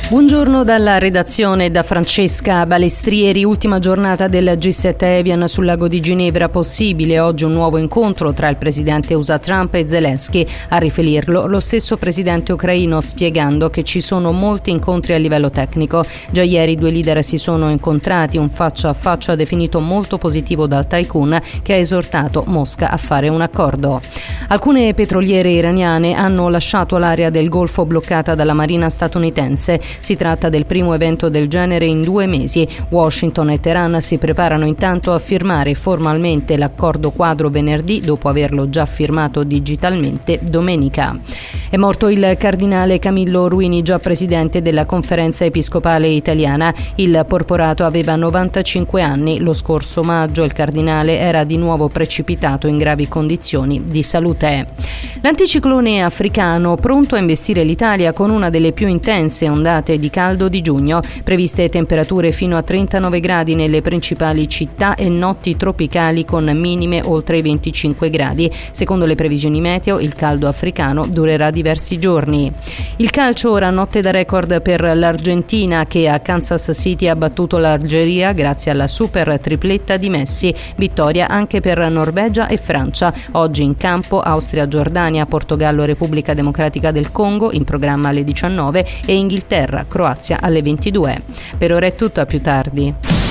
Buongiorno dalla redazione da Francesca Balestrieri. Ultima giornata del G7 Evian sul lago di Ginevra. Possibile oggi un nuovo incontro tra il presidente USA Trump e Zelensky. A riferirlo lo stesso presidente ucraino, spiegando che ci sono molti incontri a livello tecnico. Già ieri i due leader si sono incontrati, un faccia a faccia definito molto positivo dal tycoon, che ha esortato Mosca a fare un accordo. Alcune petroliere iraniane hanno lasciato l'area del Golfo bloccata dalla marina statunitense. Si tratta del primo evento del genere in 2 mesi. Washington e Teheran si preparano intanto a firmare formalmente l'accordo quadro venerdì, dopo averlo già firmato digitalmente domenica. È morto il cardinale Camillo Ruini, già presidente della Conferenza Episcopale Italiana. Il porporato aveva 95 anni. Lo scorso maggio il cardinale era di nuovo precipitato in gravi condizioni di salute. L'anticiclone africano pronto a investire l'Italia con una delle più intense ondate di caldo di giugno, previste temperature fino a 39 gradi nelle principali città e notti tropicali con minime oltre i 25 gradi. Secondo le previsioni meteo, il caldo africano durerà diversi giorni. Il calcio ora, notte da record per l'Argentina, che a Kansas City ha battuto l'Algeria grazie alla super tripletta di Messi. Vittoria anche per Norvegia e Francia. Oggi in campo Austria, Giordania, Portogallo, Repubblica Democratica del Congo, in programma alle 19, e Inghilterra, Croazia alle 22. Per ora è tutto, a più tardi.